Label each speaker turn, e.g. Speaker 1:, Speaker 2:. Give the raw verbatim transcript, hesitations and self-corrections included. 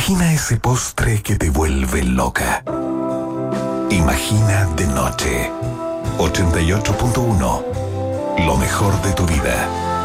Speaker 1: Imagina ese postre que te vuelve loca. Imagina de noche. ochenta y ocho punto uno. Lo mejor de tu vida.